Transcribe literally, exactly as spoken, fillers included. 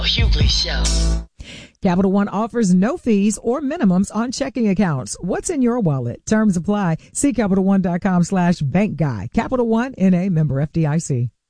Hughley Show. Capital One offers no fees or minimums on checking accounts. What's in your wallet? Terms apply. See CapitalOne.com slash bank guy. Capital One, N A, member F D I C.